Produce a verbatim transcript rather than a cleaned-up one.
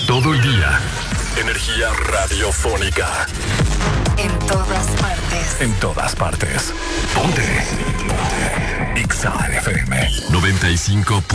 Todo el día. Energía radiofónica. En todas partes. En todas partes. Ponte. Ponte. X A F M noventa y cinco.